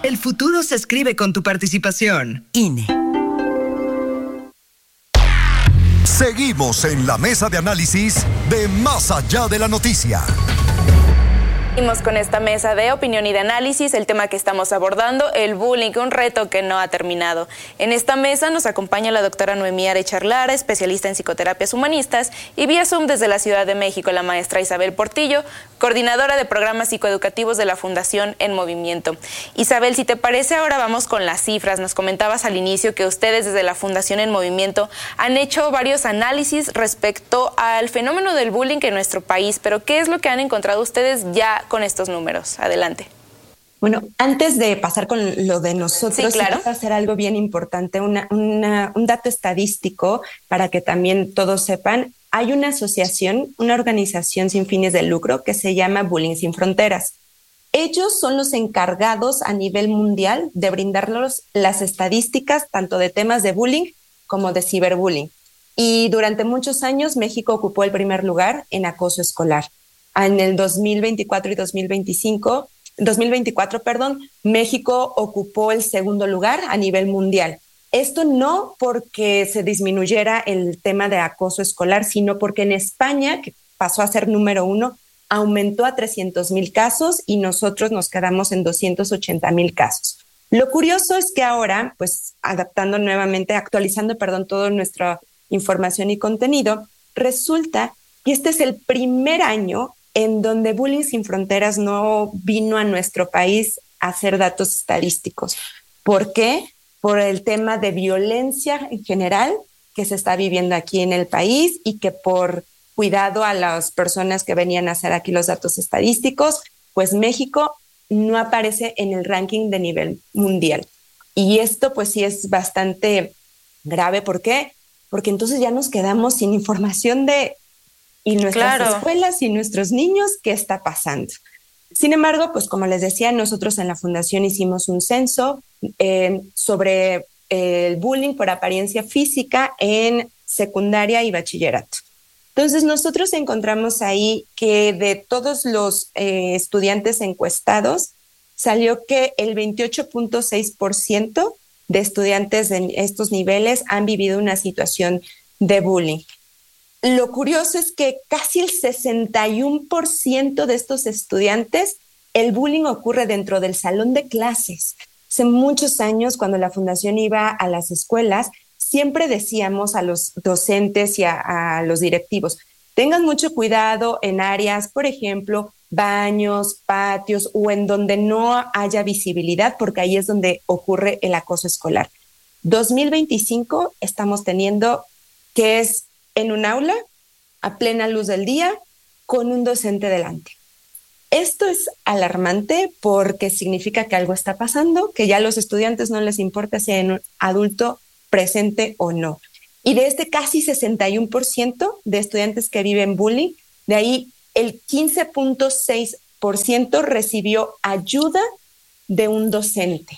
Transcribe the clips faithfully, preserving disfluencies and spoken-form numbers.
El futuro se escribe con tu participación. I N E. Seguimos en la mesa de análisis de Más Allá de la Noticia. Seguimos con esta mesa de opinión y de análisis, el tema que estamos abordando, el bullying, un reto que no ha terminado. En esta mesa nos acompaña la doctora Noemí Arechar Lara, especialista en psicoterapias humanistas, y vía Zoom desde la Ciudad de México, la maestra Isabel Portillo, coordinadora de programas psicoeducativos de la Fundación En Movimiento. Isabel, si te parece, ahora vamos con las cifras. Nos comentabas al inicio que ustedes desde la Fundación En Movimiento han hecho varios análisis respecto al fenómeno del bullying en nuestro país, pero ¿qué es lo que han encontrado ustedes ya con estos números? Adelante. Bueno, antes de pasar con lo de nosotros, sí, claro. quiero hacer algo bien importante, una, una, un dato estadístico para que también todos sepan. Hay una asociación, una organización sin fines de lucro que se llama Bullying Sin Fronteras. Ellos son los encargados a nivel mundial de brindarnos las estadísticas tanto de temas de bullying como de ciberbullying. Y durante muchos años México ocupó el primer lugar en acoso escolar. En el dos mil veinticuatro y dos mil veinticinco, dos mil veinticuatro, perdón, México ocupó el segundo lugar a nivel mundial. Esto no porque se disminuyera el tema de acoso escolar, sino porque en España, que pasó a ser número uno, aumentó a trescientos mil casos y nosotros nos quedamos en doscientos ochenta mil casos. Lo curioso es que ahora, pues adaptando nuevamente, actualizando, perdón, toda nuestra información y contenido, resulta que este es el primer año en donde Bullying Sin Fronteras no vino a nuestro país a hacer datos estadísticos. ¿Por qué? Por el tema de violencia en general que se está viviendo aquí en el país y que por cuidado a las personas que venían a hacer aquí los datos estadísticos, pues México no aparece en el ranking de nivel mundial. Y esto pues sí es bastante grave. ¿Por qué? Porque entonces ya nos quedamos sin información de y nuestras claro. escuelas y nuestros niños, ¿qué está pasando? Sin embargo, pues como les decía, nosotros en la Fundación hicimos un censo eh, sobre el bullying por apariencia física en secundaria y bachillerato. Entonces nosotros encontramos ahí que de todos los eh, estudiantes encuestados, salió que el veintiocho punto seis por ciento de estudiantes en estos niveles han vivido una situación de bullying. Lo curioso es que casi el sesenta y uno por ciento de estos estudiantes, el bullying ocurre dentro del salón de clases. Hace muchos años, cuando la Fundación iba a las escuelas, siempre decíamos a los docentes y a, a los directivos, tengan mucho cuidado en áreas, por ejemplo, baños, patios o en donde no haya visibilidad, porque ahí es donde ocurre el acoso escolar. dos mil veinticinco estamos teniendo que es en un aula, a plena luz del día, con un docente delante. Esto es alarmante porque significa que algo está pasando, que ya a los estudiantes no les importa si hay un adulto presente o no. Y de este casi sesenta y uno por ciento de estudiantes que viven bullying, de ahí el quince punto seis por ciento recibió ayuda de un docente,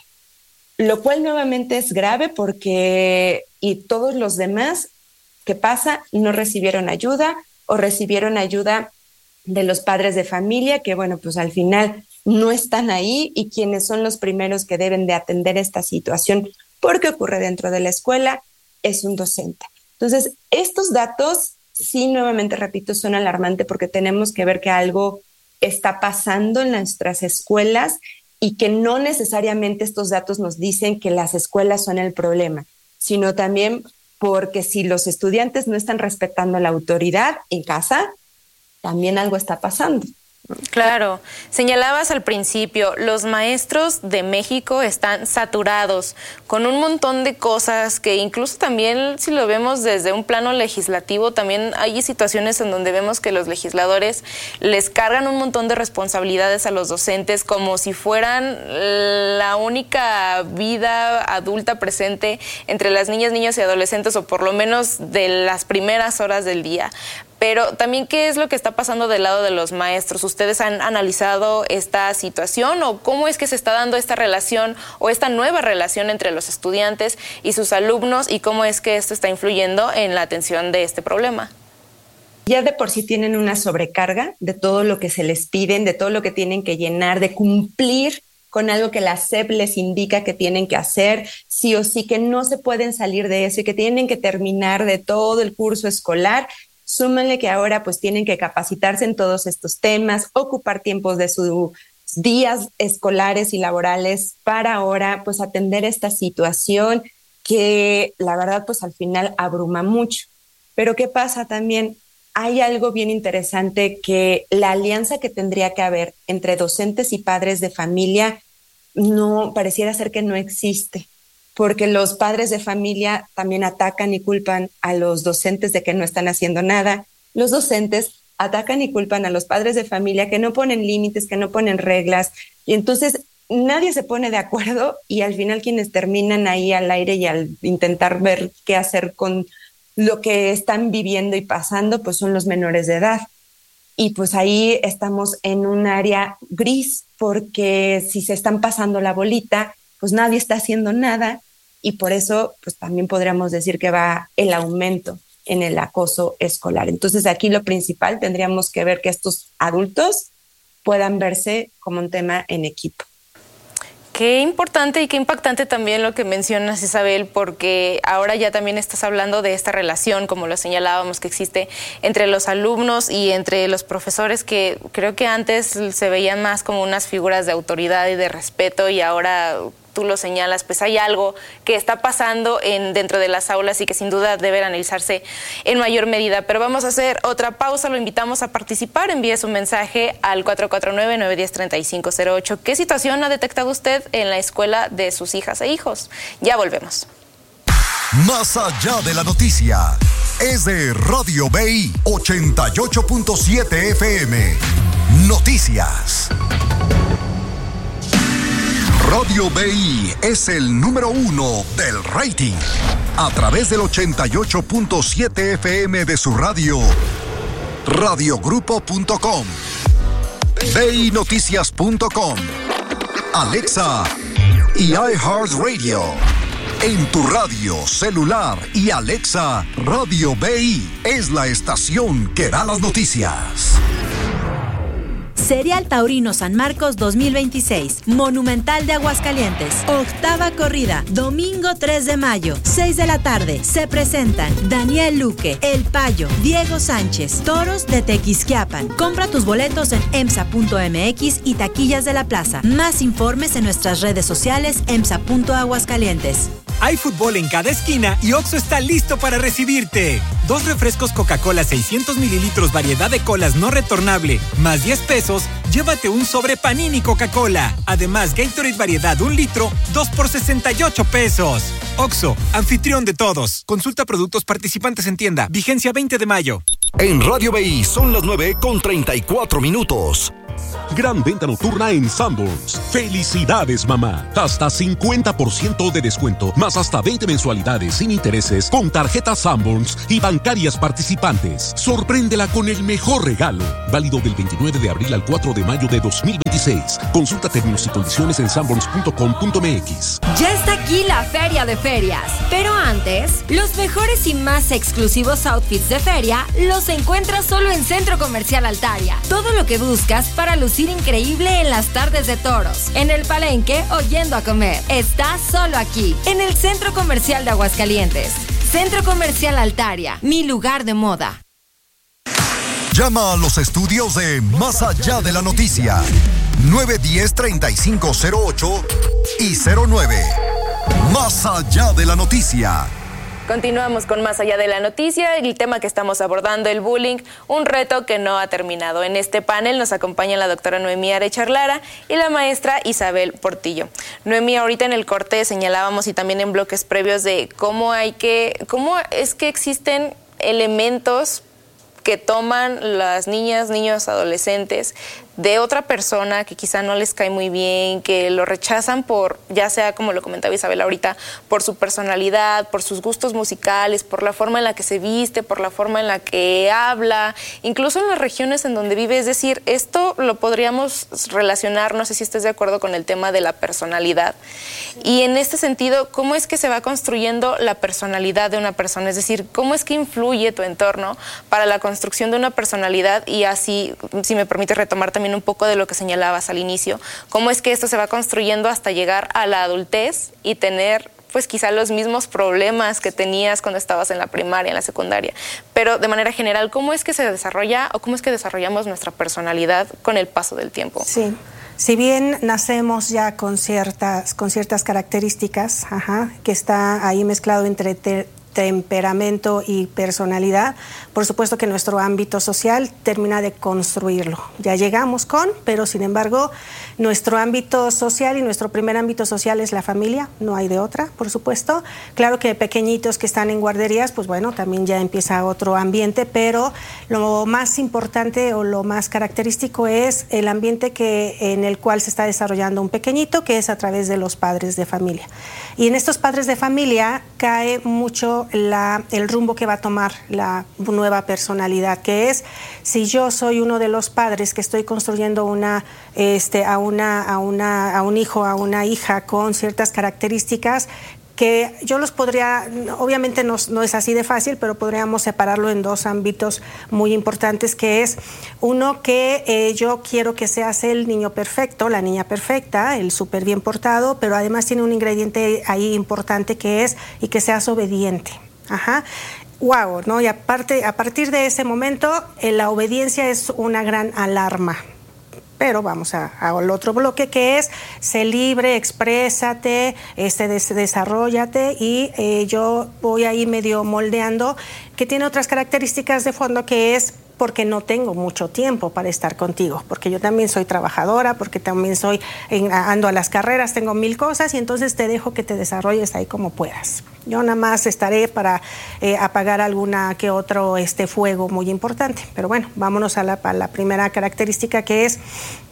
lo cual nuevamente es grave porque y todos los demás ¿qué pasa? No recibieron ayuda o recibieron ayuda de los padres de familia que, bueno, pues al final no están ahí y quienes son los primeros que deben de atender esta situación porque ocurre dentro de la escuela es un docente. Entonces, estos datos, sí, nuevamente repito, son alarmantes porque tenemos que ver que algo está pasando en nuestras escuelas y que no necesariamente estos datos nos dicen que las escuelas son el problema, sino también porque si los estudiantes no están respetando la autoridad en casa, también algo está pasando. Claro, señalabas al principio, los maestros de México están saturados con un montón de cosas que incluso también si lo vemos desde un plano legislativo, también hay situaciones en donde vemos que los legisladores les cargan un montón de responsabilidades a los docentes como si fueran la única vida adulta presente entre las niñas, niños y adolescentes o por lo menos de las primeras horas del día. Pero también, ¿qué es lo que está pasando del lado de los maestros? ¿Ustedes han analizado esta situación o cómo es que se está dando esta relación o esta nueva relación entre los estudiantes y sus alumnos y cómo es que esto está influyendo en la atención de este problema? Ya de por sí tienen una sobrecarga de todo lo que se les piden, de todo lo que tienen que llenar, de cumplir con algo que la S E P les indica que tienen que hacer, sí o sí, que no se pueden salir de eso y que tienen que terminar de todo el curso escolar. Súmenle que ahora pues tienen que capacitarse en todos estos temas, ocupar tiempos de sus días escolares y laborales para ahora pues atender esta situación que la verdad pues al final abruma mucho. Pero ¿qué pasa también? Hay algo bien interesante, que la alianza que tendría que haber entre docentes y padres de familia no pareciera ser que no existe, porque los padres de familia también atacan y culpan a los docentes de que no están haciendo nada. Los docentes atacan y culpan a los padres de familia que no ponen límites, que no ponen reglas, y entonces nadie se pone de acuerdo y al final quienes terminan ahí al aire y al intentar ver qué hacer con lo que están viviendo y pasando, pues son los menores de edad. Y pues ahí estamos en un área gris, porque si se están pasando la bolita, pues nadie está haciendo nada, y por eso pues también podríamos decir que va el aumento en el acoso escolar. Entonces aquí lo principal, tendríamos que ver que estos adultos puedan verse como un tema en equipo. Qué importante y qué impactante también lo que mencionas, Isabel, porque ahora ya también estás hablando de esta relación, como lo señalábamos, que existe entre los alumnos y entre los profesores, que creo que antes se veían más como unas figuras de autoridad y de respeto, y ahora tú lo señalas, pues hay algo que está pasando en, dentro de las aulas y que sin duda debe analizarse en mayor medida. Pero vamos a hacer otra pausa, lo invitamos a participar, envíe su mensaje al cuatro cuatro nueve, nueve uno cero, tres cinco cero ocho. ¿Qué situación ha detectado usted en la escuela de sus hijas e hijos? Ya volvemos. Más allá de la noticia, es de Radio B I ochenta y ocho punto siete F M. Noticias. Radio B I es el número uno del rating. A través del ochenta y ocho punto siete F M de su radio, radiogrupo punto com, B I noticias punto com, Alexa y iHeartRadio. En tu radio, celular y Alexa, Radio B I es la estación que da las noticias. Serial Taurino San Marcos dos mil veintiséis, Monumental de Aguascalientes, octava corrida, domingo tres de mayo, seis de la tarde. Se presentan Daniel Luque, El Payo, Diego Sánchez, Toros de Tequisquiapan. Compra tus boletos en emsa punto m x y taquillas de la plaza. Más informes en nuestras redes sociales emsa punto aguascalientes. Hay fútbol en cada esquina y Oxxo está listo para recibirte. Dos refrescos Coca-Cola seiscientos mililitros, variedad de colas no retornable, más diez pesos, llévate un sobre Panini Coca-Cola. Además, Gatorade variedad un litro, dos por sesenta y ocho pesos. Oxxo, anfitrión de todos. Consulta productos participantes en tienda. Vigencia veinte de mayo. En Radio B I son las nueve con treinta y cuatro minutos. Gran venta nocturna en Sanborns. ¡Felicidades, mamá! Hasta cincuenta por ciento de descuento, más hasta veinte mensualidades sin intereses con tarjetas Sanborns y bancarias participantes. Sorpréndela con el mejor regalo. Válido del veintinueve de abril al cuatro de mayo de dos mil veintiséis. Consulta términos y condiciones en sanborns punto com punto m x. Ya está aquí la Feria de Ferias. Pero antes, los mejores y más exclusivos outfits de feria los encuentras solo en Centro Comercial Altaria. Todo lo que buscas para lucir increíble en las tardes de toros, en el palenque o yendo a comer, está solo aquí, en el Centro Comercial de Aguascalientes. Centro Comercial Altaria, mi lugar de moda. Llama a los estudios de Más Allá de la Noticia, nueve uno cero, tres cinco cero ocho y cero nueve. Más Allá de la Noticia. Continuamos con Más Allá de la Noticia, el tema que estamos abordando, el bullying, un reto que no ha terminado. En este panel nos acompaña la doctora Noemí Arecha Lara y la maestra Isabel Portillo. Noemí, ahorita en el corte señalábamos y también en bloques previos de cómo hay que, cómo es que existen elementos que toman las niñas, niños, adolescentes de otra persona que quizá no les cae muy bien, que lo rechazan por, ya sea como lo comentaba Isabel ahorita, por su personalidad, por sus gustos musicales, por la forma en la que se viste, por la forma en la que habla, incluso en las regiones en donde vive. Es decir, esto lo podríamos relacionar, no sé si estés de acuerdo con el tema de la personalidad. Y en este sentido, ¿cómo es que se va construyendo la personalidad de una persona? Es decir, ¿cómo es que influye tu entorno para la construcción de una personalidad? Y así, si me permite retomar también también un poco de lo que señalabas al inicio, cómo es que esto se va construyendo hasta llegar a la adultez y tener pues quizá los mismos problemas que tenías cuando estabas en la primaria, en la secundaria. Pero de manera general, ¿cómo es que se desarrolla o cómo es que desarrollamos nuestra personalidad con el paso del tiempo? Sí. Si bien nacemos ya con ciertas, con ciertas características, ajá, que está ahí mezclado entre te, temperamento y personalidad, por supuesto que nuestro ámbito social termina de construirlo. Ya llegamos con, pero sin embargo, nuestro ámbito social y nuestro primer ámbito social es la familia, no hay de otra, por supuesto. Claro que pequeñitos que están en guarderías, pues bueno, también ya empieza otro ambiente, pero lo más importante o lo más característico es el ambiente que, en el cual se está desarrollando un pequeñito, que es a través de los padres de familia. Y en estos padres de familia cae mucho La, el rumbo que va a tomar la nueva personalidad, que es si yo soy uno de los padres que estoy construyendo una, este, a, una, a, una, a un hijo, a una hija con ciertas características que yo los podría, obviamente no, no es así de fácil, pero podríamos separarlo en dos ámbitos muy importantes, que es uno que eh, yo quiero que seas el niño perfecto, la niña perfecta, el súper bien portado, pero además tiene un ingrediente ahí importante que es y que seas obediente. Ajá. Wow, ¿no? Y aparte, a partir de ese momento, eh, la obediencia es una gran alarma. Pero vamos a, a al otro bloque, que es sé libre, exprésate, este, des, desarróllate, y eh, yo voy ahí medio moldeando, que tiene otras características de fondo, que es porque no tengo mucho tiempo para estar contigo, porque yo también soy trabajadora, porque también soy en, ando a las carreras, tengo mil cosas, y entonces te dejo que te desarrolles ahí como puedas. Yo nada más estaré para eh, apagar alguna que otro este, fuego muy importante. Pero bueno, vámonos a la, a la primera característica, que es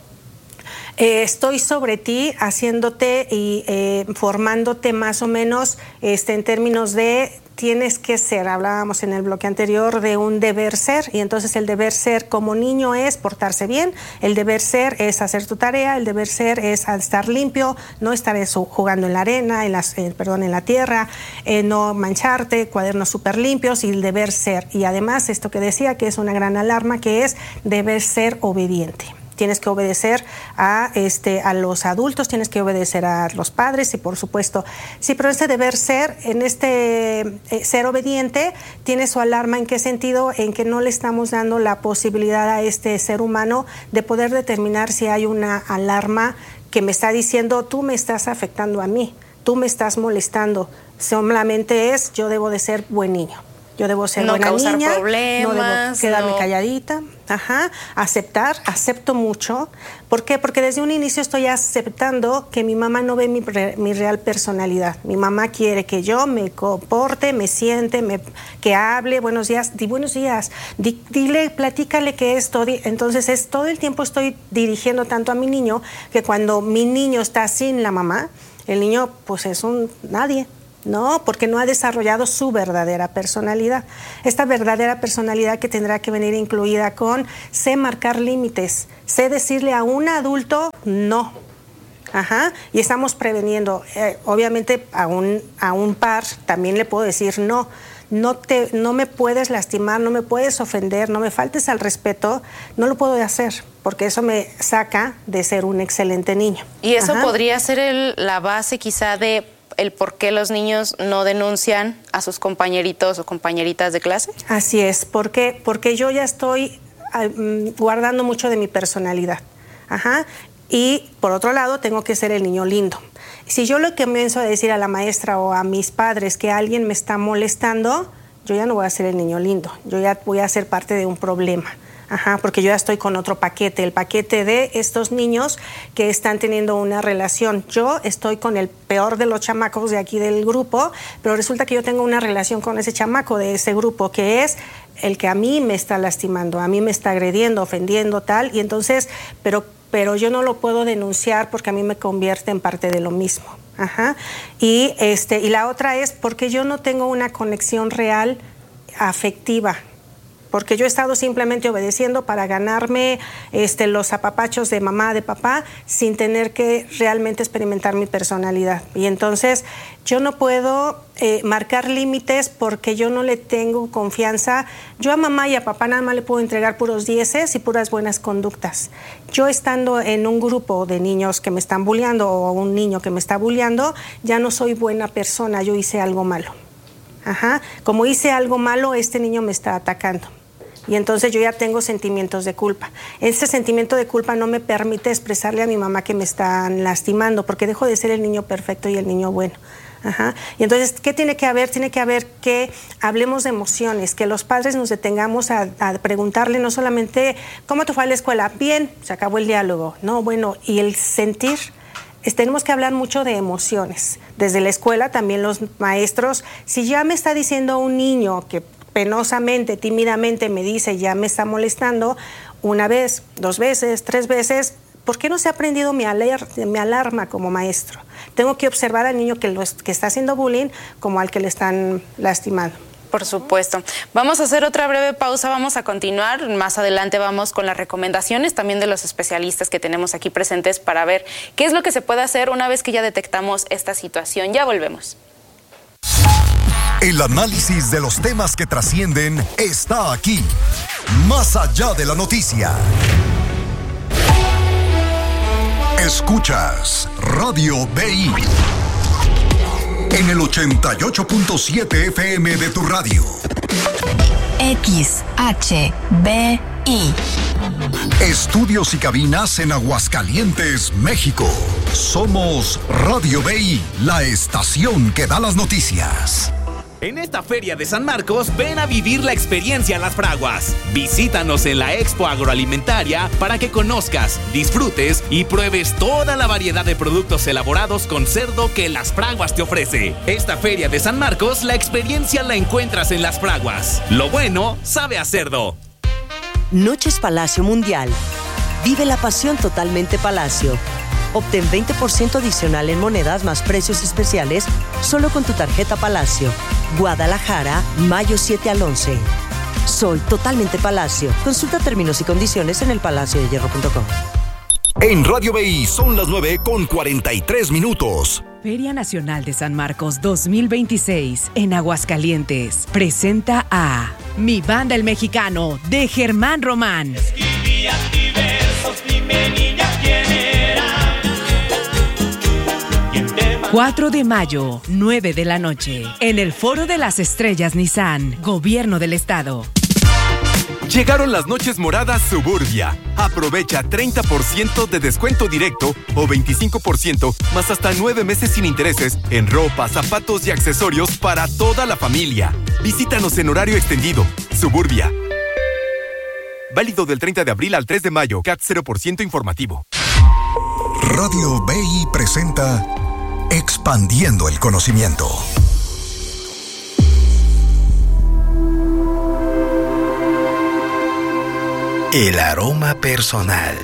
Eh, estoy sobre ti, haciéndote y eh, formándote más o menos este, en términos de tienes que ser. Hablábamos en el bloque anterior de un deber ser, y entonces el deber ser como niño es portarse bien, el deber ser es hacer tu tarea, el deber ser es estar limpio, no estar eso, jugando en la arena, en las, eh, perdón, en la tierra, eh, no mancharte, cuadernos súper limpios, y el deber ser. Y además esto que decía, que es una gran alarma, que es deber ser obediente. Tienes que obedecer a, este, a los adultos, tienes que obedecer a los padres, y por supuesto, sí, pero ese deber ser, en este eh, ser obediente, tiene su alarma. ¿En qué sentido? En que no le estamos dando la posibilidad a este ser humano de poder determinar si hay una alarma que me está diciendo tú me estás afectando a mí, tú me estás molestando. Solamente es yo debo de ser buen niño. Yo debo ser no buena causar niña, problemas, no debo quedarme no. calladita, ajá, aceptar, acepto mucho. ¿Por qué? Porque desde un inicio estoy aceptando que mi mamá no ve mi, mi real personalidad. Mi mamá quiere que yo me comporte, me siente, me, que hable, buenos días, di buenos días, di, dile, platícale que esto. Di, entonces es todo el tiempo estoy dirigiendo tanto a mi niño, que cuando mi niño está sin la mamá, el niño pues es un nadie. No, porque no ha desarrollado su verdadera personalidad. Esta verdadera personalidad que tendrá que venir incluida con sé marcar límites, sé decirle a un adulto no. Ajá, y estamos preveniendo. Eh, obviamente a un, a un par también le puedo decir no. No, te, no me puedes lastimar, no me puedes ofender, no me faltes al respeto, no lo puedo hacer, porque eso me saca de ser un excelente niño. Y eso Ajá. podría ser el, la base quizá de el por qué los niños no denuncian a sus compañeritos o compañeritas de clase. Así es, porque, porque yo ya estoy um, guardando mucho de mi personalidad. Ajá. Y por otro lado, tengo que ser el niño lindo. Si yo lo que comienzo a decir a la maestra o a mis padres que alguien me está molestando, yo ya no voy a ser el niño lindo, yo ya voy a ser parte de un problema. Ajá, porque yo ya estoy con otro paquete, el paquete de estos niños que están teniendo una relación. Yo estoy con el peor de los chamacos de aquí del grupo, pero resulta que yo tengo una relación con ese chamaco de ese grupo, que es el que a mí me está lastimando, a mí me está agrediendo, ofendiendo, tal, y entonces, pero, pero yo no lo puedo denunciar porque a mí me convierte en parte de lo mismo. Ajá. Y, este, y la otra es porque yo no tengo una conexión real afectiva. porque yo he estado simplemente obedeciendo para ganarme este, los apapachos de mamá, de papá, sin tener que realmente experimentar mi personalidad. Y entonces yo no puedo eh, marcar límites porque yo no le tengo confianza. Yo a mamá y a papá nada más le puedo entregar puros dieces y puras buenas conductas. Yo estando en un grupo de niños que me están bulleando o un niño que me está bulleando, ya no soy buena persona, yo hice algo malo. Ajá. Como hice algo malo, este niño me está atacando. Y entonces yo ya tengo sentimientos de culpa. Ese sentimiento de culpa no me permite expresarle a mi mamá que me están lastimando, porque dejo de ser el niño perfecto y el niño bueno. Ajá. Y entonces, ¿qué tiene que haber? Tiene que haber que hablemos de emociones, que los padres nos detengamos a, a preguntarle no solamente ¿cómo te fue a la escuela? Bien, se acabó el diálogo. No, bueno, y el sentir. Es, tenemos que hablar mucho de emociones. Desde la escuela también los maestros, si ya me está diciendo un niño que penosamente, tímidamente me dice ya me está molestando, una vez, dos veces, tres veces, ¿por qué no se ha aprendido mi, aler, mi alarma como maestro? Tengo que observar al niño que, lo, que está haciendo bullying como al que le están lastimando. Por supuesto. Vamos a hacer otra breve pausa, vamos a continuar. Más adelante vamos con las recomendaciones también de los especialistas que tenemos aquí presentes para ver qué es lo que se puede hacer una vez que ya detectamos esta situación. Ya volvemos. El análisis de los temas que trascienden está aquí, más allá de la noticia. Escuchas Radio B I en el ochenta y ocho punto siete F M de tu radio. X H B I. Estudios y cabinas en Aguascalientes, México. Somos Radio B I, la estación que da las noticias. En esta Feria de San Marcos, ven a vivir la experiencia Las Fraguas. Visítanos en la Expo Agroalimentaria para que conozcas, disfrutes y pruebes toda la variedad de productos elaborados con cerdo que Las Fraguas te ofrece. Esta Feria de San Marcos, la experiencia la encuentras en Las Fraguas. Lo bueno sabe a cerdo. Noches Palacio Mundial. Vive la pasión totalmente Palacio. Obtén veinte por ciento adicional en monedas más precios especiales solo con tu tarjeta Palacio. Guadalajara, mayo siete al once. Soy totalmente Palacio. Consulta términos y condiciones en el palacio de hierro punto com. En Radio B I son las nueve con cuarenta y tres minutos. Feria Nacional de San Marcos dos mil veintiséis en Aguascalientes presenta a Mi Banda el Mexicano de Germán Román. Escribía diversos, dime niña quién era. cuatro de mayo, nueve de la noche, en el Foro de las Estrellas Nissan, Gobierno del Estado. Llegaron las noches moradas Suburbia. Aprovecha treinta por ciento de descuento directo o veinticinco por ciento más hasta nueve meses sin intereses en ropa, zapatos y accesorios para toda la familia. Visítanos en horario extendido. Suburbia. Válido del treinta de abril al tres de mayo. C A T cero por ciento informativo. Radio B I presenta Expandiendo el Conocimiento. El aroma personal.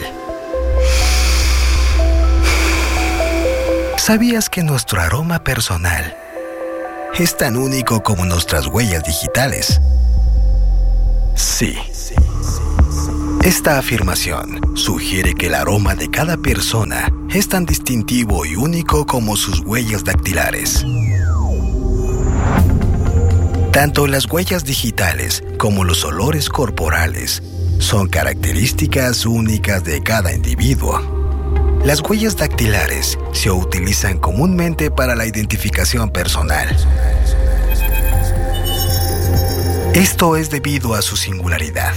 ¿Sabías que nuestro aroma personal es tan único como nuestras huellas digitales? Sí. Esta afirmación sugiere que el aroma de cada persona es tan distintivo y único como sus huellas dactilares. Tanto las huellas digitales como los olores corporales son características únicas de cada individuo. Las huellas dactilares se utilizan comúnmente para la identificación personal. Esto es debido a su singularidad.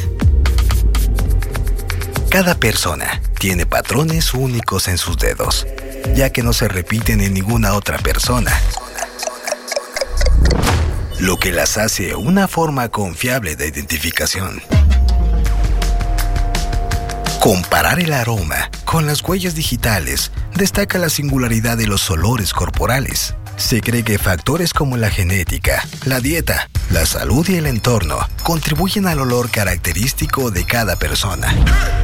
Cada persona tiene patrones únicos en sus dedos, ya que no se repiten en ninguna otra persona, lo que las hace una forma confiable de identificación. Comparar el aroma con las huellas digitales destaca la singularidad de los olores corporales. Se cree que factores como la genética, la dieta, la salud y el entorno contribuyen al olor característico de cada persona.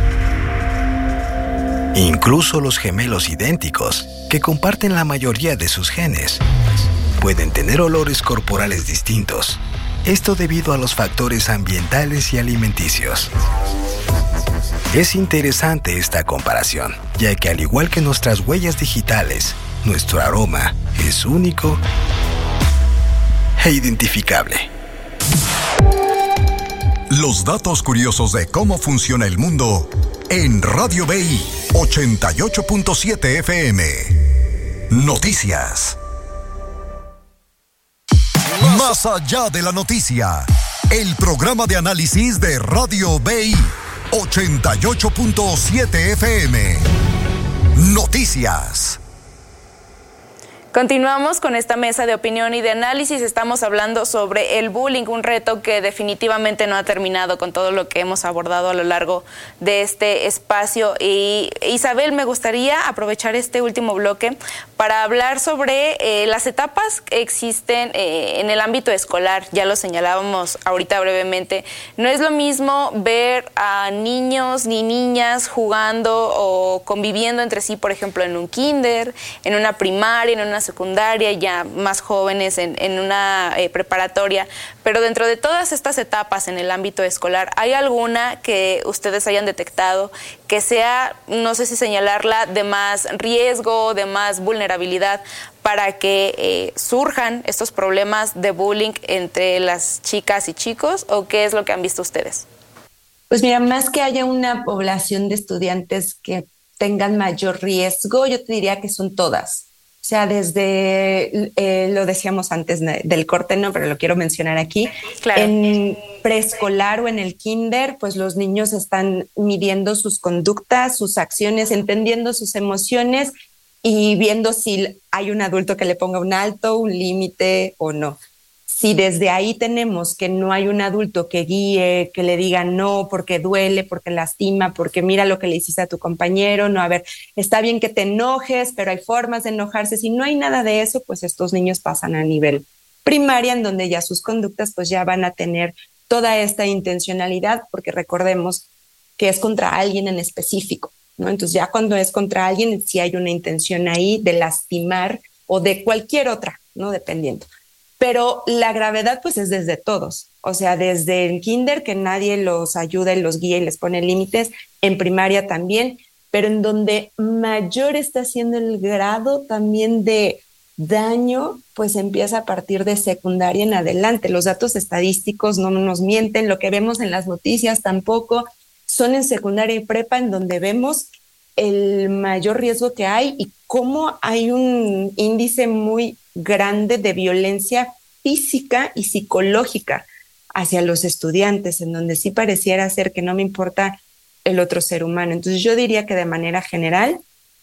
Incluso los gemelos idénticos, que comparten la mayoría de sus genes, pueden tener olores corporales distintos. Esto debido a los factores ambientales y alimenticios. Es interesante esta comparación, ya que al igual que nuestras huellas digitales, nuestro aroma es único e identificable. Los datos curiosos de cómo funciona el mundo en Radio B I ochenta y ocho punto siete F M. Noticias. Más allá de la noticia, el programa de análisis de Radio B I ochenta y ocho punto siete F M. Noticias. Continuamos con esta mesa de opinión y de análisis. Estamos hablando sobre el bullying, un reto que definitivamente no ha terminado con todo lo que hemos abordado a lo largo de este espacio. Y Isabel, me gustaría aprovechar este último bloque para hablar sobre eh, las etapas que existen eh, en el ámbito escolar. Ya lo señalábamos ahorita brevemente. No es lo mismo ver a niños ni niñas jugando o conviviendo entre sí, por ejemplo, en un kinder, en una primaria, en una secundaria, ya más jóvenes en, en una eh, preparatoria, pero dentro de todas estas etapas en el ámbito escolar, ¿hay alguna que ustedes hayan detectado que sea, no sé si señalarla, de más riesgo, de más vulnerabilidad para que eh, surjan estos problemas de bullying entre las chicas y chicos, o qué es lo que han visto ustedes? Pues mira, más que haya una población de estudiantes que tengan mayor riesgo, yo te diría que son todas. O sea, desde, eh, lo decíamos antes del corte, ¿no? Pero lo quiero mencionar aquí. Claro. En preescolar o en el kinder, pues los niños están midiendo sus conductas, sus acciones, entendiendo sus emociones y viendo si hay un adulto que le ponga un alto, un límite o no. Si desde ahí tenemos que no hay un adulto que guíe, que le diga no porque duele, porque lastima, porque mira lo que le hiciste a tu compañero, no, a ver, está bien que te enojes, pero hay formas de enojarse. Si no hay nada de eso, pues estos niños pasan a nivel primaria, en donde ya sus conductas pues ya van a tener toda esta intencionalidad, porque recordemos que es contra alguien en específico, ¿no? Entonces ya cuando es contra alguien, sí hay una intención ahí de lastimar o de cualquier otra, ¿no? Dependiendo. Pero la gravedad pues es desde todos, o sea, desde el kinder que nadie los ayuda y los guía y les pone límites, en primaria también, pero en donde mayor está siendo el grado también de daño, pues empieza a partir de secundaria en adelante. Los datos estadísticos no nos mienten, lo que vemos en las noticias tampoco, son en secundaria y prepa en donde vemos el mayor riesgo que hay y cómo hay un índice muy grande de violencia física y psicológica hacia los estudiantes, en donde sí pareciera ser que no me importa el otro ser humano. Entonces yo diría que de manera general,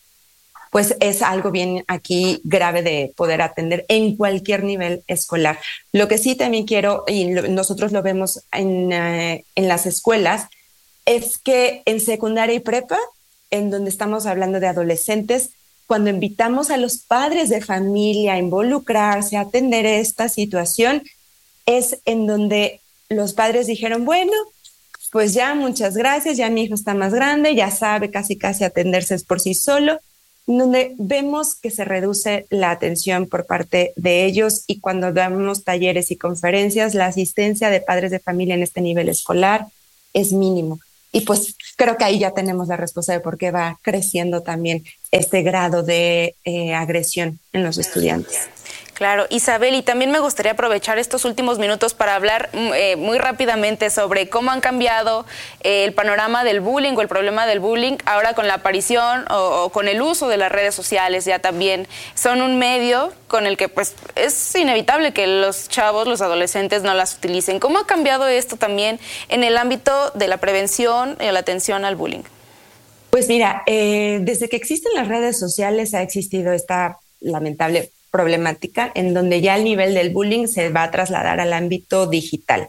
pues es algo bien aquí grave de poder atender en cualquier nivel escolar. Lo que sí también quiero, y lo, nosotros lo vemos en, uh, en las escuelas, es que en secundaria y prepa, en donde estamos hablando de adolescentes, cuando invitamos a los padres de familia a involucrarse, a atender esta situación, es en donde los padres dijeron, bueno, pues ya muchas gracias, ya mi hijo está más grande, ya sabe casi casi atenderse por sí solo, donde vemos que se reduce la atención por parte de ellos, y cuando damos talleres y conferencias, la asistencia de padres de familia en este nivel escolar es mínimo. Y pues creo que ahí ya tenemos la respuesta de por qué va creciendo también este grado de eh, agresión en los estudiantes. Claro, Isabel, y también me gustaría aprovechar estos últimos minutos para hablar eh, muy rápidamente sobre cómo han cambiado eh, el panorama del bullying o el problema del bullying ahora con la aparición o, o con el uso de las redes sociales. Ya también son un medio con el que pues es inevitable que los chavos, los adolescentes no las utilicen. ¿Cómo ha cambiado esto también en el ámbito de la prevención y la atención al bullying? Pues mira, eh, desde que existen las redes sociales ha existido esta lamentable problemática en donde ya el nivel del bullying se va a trasladar al ámbito digital.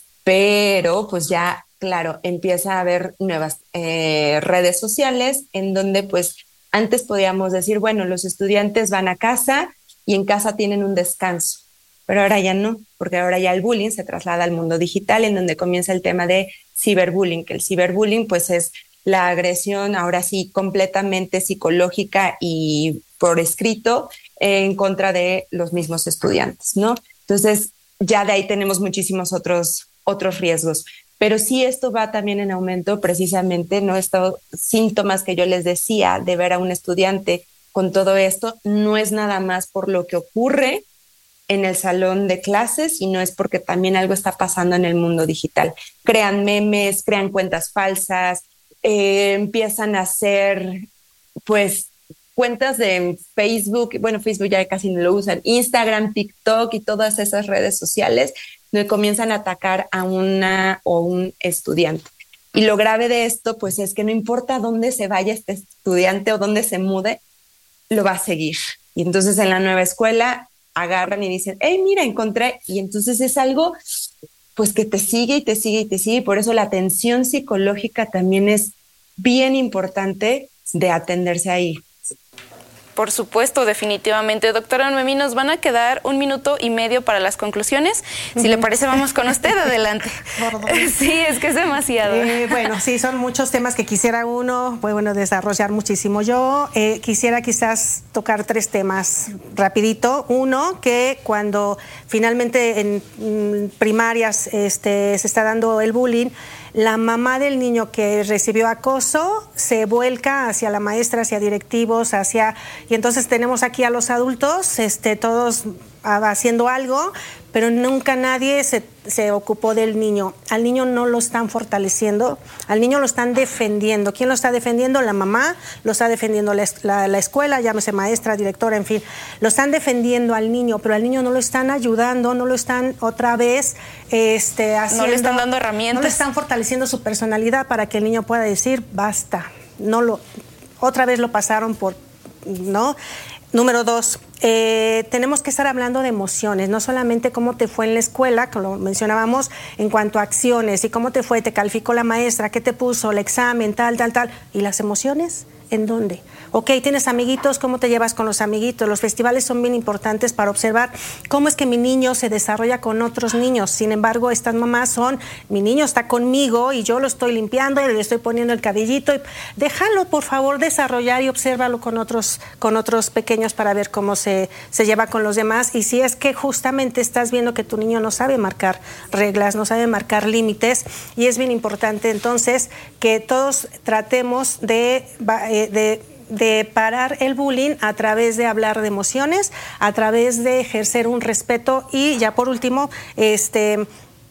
Pero pues ya, claro, empieza a haber nuevas eh, redes sociales en donde pues antes podíamos decir, bueno, los estudiantes van a casa y en casa tienen un descanso, pero ahora ya no, porque ahora ya el bullying se traslada al mundo digital, en donde comienza el tema de ciberbullying, que el ciberbullying pues es la agresión ahora sí completamente psicológica y por escrito en contra de los mismos estudiantes, ¿no? Entonces, ya de ahí tenemos muchísimos otros, otros riesgos. Pero sí esto va también en aumento precisamente, ¿no? Estos síntomas que yo les decía de ver a un estudiante con todo esto, no es nada más por lo que ocurre en el salón de clases, sino es porque también algo está pasando en el mundo digital. Crean memes, crean cuentas falsas, eh, empiezan a hacer, pues, cuentas de Facebook, bueno, Facebook ya casi no lo usan, Instagram, TikTok y todas esas redes sociales, donde comienzan a atacar a una o un estudiante. Y lo grave de esto, pues, es que no importa dónde se vaya este estudiante o dónde se mude, lo va a seguir. Y entonces en la nueva escuela agarran y dicen, hey, mira, encontré. Y entonces es algo, pues, que te sigue y te sigue y te sigue. Y por eso la atención psicológica también es bien importante de atenderse ahí. Por supuesto, definitivamente. Doctora Noemí, nos van a quedar un minuto y medio para las conclusiones. Si uh-huh. le parece, vamos con usted. Adelante. Sí, es que es demasiado. Eh, bueno, sí, son muchos temas que quisiera uno, pues, bueno, desarrollar muchísimo. Yo eh, quisiera quizás tocar tres temas rapidito. Uno, que cuando finalmente en, en primarias este, se está dando el bullying, la mamá del niño que recibió acoso se vuelca hacia la maestra, hacia directivos, hacia... Y entonces tenemos aquí a los adultos, este, todos haciendo algo, pero nunca nadie se, se ocupó del niño. Al niño no lo están fortaleciendo, al niño lo están defendiendo. ¿Quién lo está defendiendo? La mamá, lo está defendiendo la, la, la escuela, llámese maestra, directora, en fin. Lo están defendiendo al niño, pero al niño no lo están ayudando, no lo están otra vez este, haciendo... No le están dando herramientas. No le están fortaleciendo su personalidad para que el niño pueda decir, basta. No lo, otra vez lo pasaron por... ¿no? Número dos, eh, tenemos que estar hablando de emociones, no solamente cómo te fue en la escuela, que lo mencionábamos, en cuanto a acciones, y cómo te fue, te calificó la maestra, qué te puso, el examen, tal, tal, tal. ¿Y las emociones? ¿En dónde? Ok, tienes amiguitos, ¿cómo te llevas con los amiguitos? Los festivales son bien importantes para observar cómo es que mi niño se desarrolla con otros niños. Sin embargo, estas mamás son, mi niño está conmigo y yo lo estoy limpiando y le estoy poniendo el cabellito. Y déjalo, por favor, desarrollar y obsérvalo con otros, con otros pequeños para ver cómo se, se lleva con los demás. Y si es que justamente estás viendo que tu niño no sabe marcar reglas, no sabe marcar límites, y es bien importante entonces que todos tratemos de... Eh, de de parar el bullying a través de hablar de emociones, a través de ejercer un respeto y ya por último, este,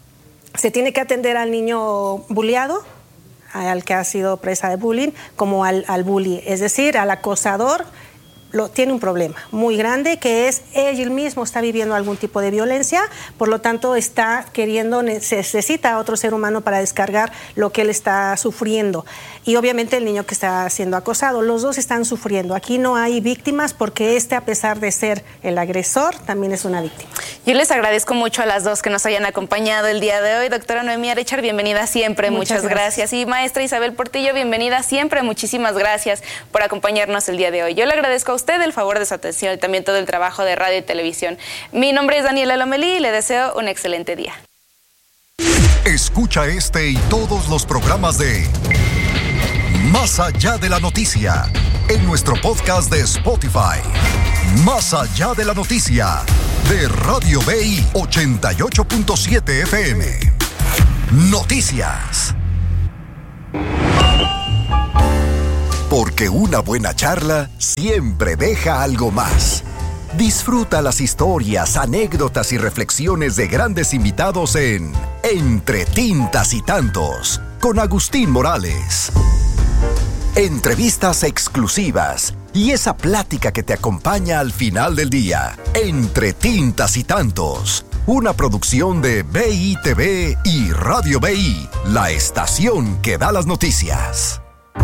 se tiene que atender al niño bulliado, al que ha sido presa de bullying, como al, al bully, es decir, al acosador. Lo, tiene un problema muy grande, que es él mismo está viviendo algún tipo de violencia, por lo tanto está queriendo, necesita a otro ser humano para descargar lo que él está sufriendo. Y obviamente el niño que está siendo acosado, los dos están sufriendo. Aquí no hay víctimas porque este, a pesar de ser el agresor, también es una víctima. Yo les agradezco mucho a las dos que nos hayan acompañado el día de hoy. Doctora Noemí Arechigar, bienvenida siempre, muchas, muchas gracias. gracias. Y maestra Isabel Portillo, bienvenida siempre, muchísimas gracias por acompañarnos el día de hoy. Yo le agradezco a usted el favor de su atención y también todo el trabajo de radio y televisión. Mi nombre es Daniela Lomelí y le deseo un excelente día. Escucha este y todos los programas de Más Allá de la Noticia en nuestro podcast de Spotify. Más Allá de la Noticia de Radio B I ochenta y ocho punto siete F M. Noticias. Porque una buena charla siempre deja algo más. Disfruta las historias, anécdotas y reflexiones de grandes invitados en Entre Tintas y Tantos, con Agustín Morales. Entrevistas exclusivas y esa plática que te acompaña al final del día. Entre Tintas y Tantos, una producción de B I T V y Radio B I, la estación que da las noticias.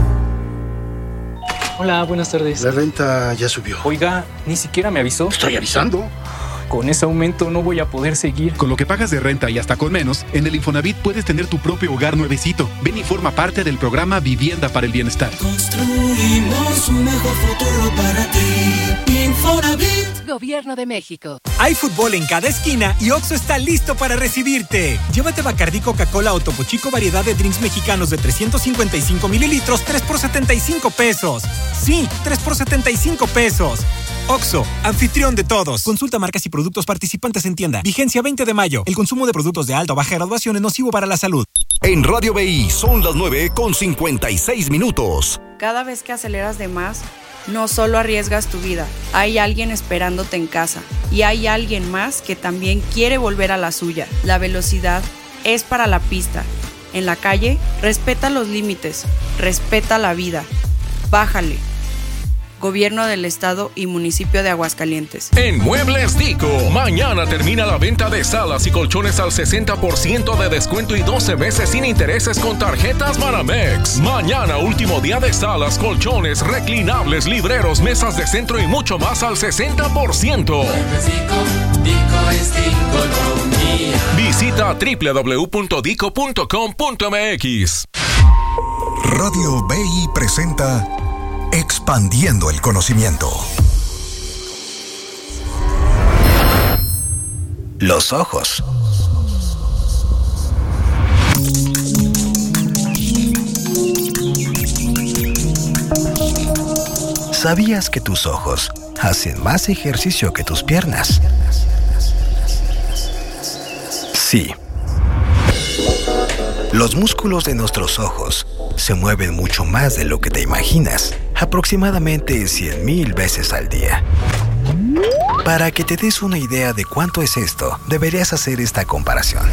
Hola, buenas tardes. La renta ya subió. Oiga, ni siquiera me avisó. Estoy avisando. Con ese aumento no voy a poder seguir. Con lo que pagas de renta y hasta con menos, en el Infonavit puedes tener tu propio hogar nuevecito. Ven y forma parte del programa Vivienda para el Bienestar. Construimos un mejor futuro para ti. Infonavit. Gobierno de México. Hay fútbol en cada esquina y Oxxo está listo para recibirte. Llévate Bacardí, Coca-Cola o Topo Chico variedad de drinks mexicanos de trescientos cincuenta y cinco mililitros, tres por setenta y cinco pesos. Sí, tres por setenta y cinco pesos. Oxxo, anfitrión de todos. Consulta marcas y productos participantes en tienda. Vigencia veinte de mayo. El consumo de productos de alta o baja graduación es nocivo para la salud. En Radio B I son las nueve con cincuenta y seis minutos. Cada vez que aceleras de más, no solo arriesgas tu vida, hay alguien esperándote en casa y hay alguien más que también quiere volver a la suya. La velocidad es para la pista. En la calle, respeta los límites, respeta la vida. Bájale. Gobierno del Estado y Municipio de Aguascalientes. En Muebles Dico, mañana termina la venta de salas y colchones al sesenta por ciento de descuento y doce meses sin intereses con tarjetas Banamex. Mañana, último día de salas, colchones, reclinables, libreros, mesas de centro y mucho más al sesenta por ciento. Muebles Dico, Dico es Diconomía. Visita doble u doble u doble u punto dico punto com punto m x. Radio B I presenta Expandiendo el conocimiento. Los ojos. ¿Sabías que tus ojos hacen más ejercicio que tus piernas? Sí. Los músculos de nuestros ojos se mueven mucho más de lo que te imaginas, aproximadamente cien mil veces al día. Para que te des una idea de cuánto es esto, deberías hacer esta comparación.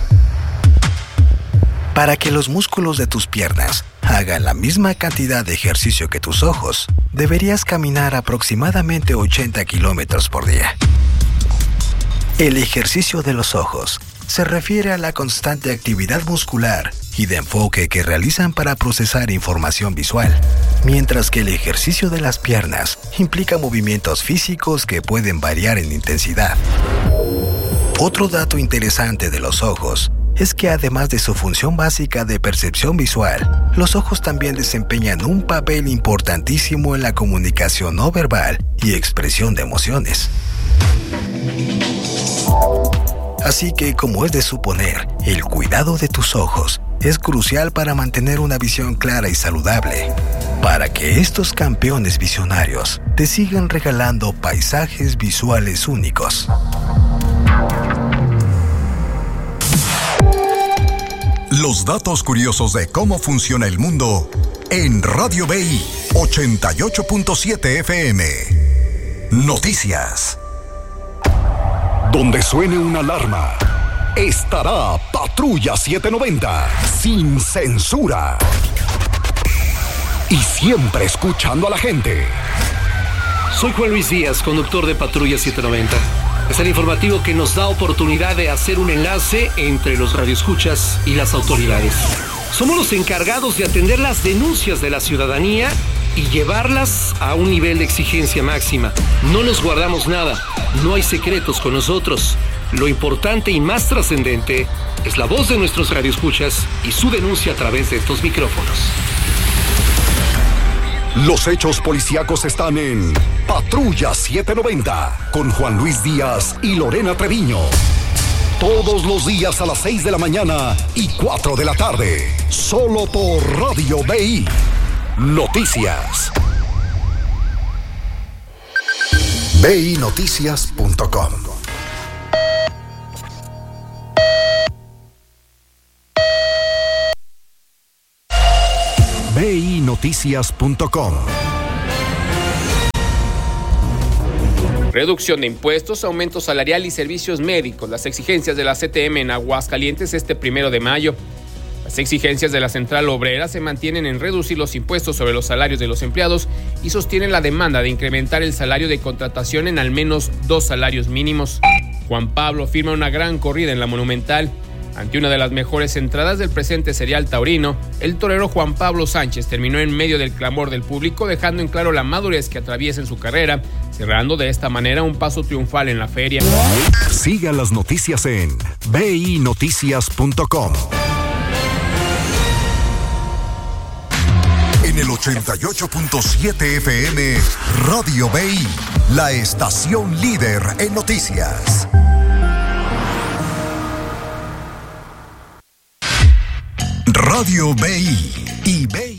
Para que los músculos de tus piernas hagan la misma cantidad de ejercicio que tus ojos, deberías caminar aproximadamente ochenta kilómetros por día. El ejercicio de los ojos se refiere a la constante actividad muscular y de enfoque que realizan para procesar información visual, mientras que el ejercicio de las piernas implica movimientos físicos que pueden variar en intensidad. Otro dato interesante de los ojos es que además de su función básica de percepción visual, los ojos también desempeñan un papel importantísimo en la comunicación no verbal y expresión de emociones. Así que, como es de suponer, el cuidado de tus ojos es crucial para mantener una visión clara y saludable, para que estos campeones visionarios te sigan regalando paisajes visuales únicos. Los datos curiosos de cómo funciona el mundo en Radio B I ochenta y ocho punto siete F M. Noticias. Donde suene una alarma, estará Patrulla setecientos noventa, sin censura. Y siempre escuchando a la gente. Soy Juan Luis Díaz, conductor de Patrulla setecientos noventa. Es el informativo que nos da oportunidad de hacer un enlace entre los radioescuchas y las autoridades. Somos los encargados de atender las denuncias de la ciudadanía y llevarlas a un nivel de exigencia máxima. No nos guardamos nada, no hay secretos con nosotros. Lo importante y más trascendente es la voz de nuestros radioescuchas y su denuncia a través de estos micrófonos. Los hechos policíacos están en Patrulla setecientos noventa con Juan Luis Díaz y Lorena Treviño. Todos los días a las seis de la mañana y cuatro de la tarde. Solo por Radio B I. Noticias. B I noticias punto com. B I noticias punto com. Reducción de impuestos, aumento salarial y servicios médicos. Las exigencias de la C T M en Aguascalientes este primero de mayo. Las exigencias de la Central Obrera se mantienen en reducir los impuestos sobre los salarios de los empleados y sostienen la demanda de incrementar el salario de contratación en al menos dos salarios mínimos. Juan Pablo firma una gran corrida en la Monumental. Ante una de las mejores entradas del presente serial taurino, el torero Juan Pablo Sánchez terminó en medio del clamor del público, dejando en claro la madurez que atraviesa en su carrera, cerrando de esta manera un paso triunfal en la feria. Siga las noticias en B I noticias punto com. En el ochenta y ocho punto siete F M, Radio B I, la estación líder en noticias. Radio B I y B I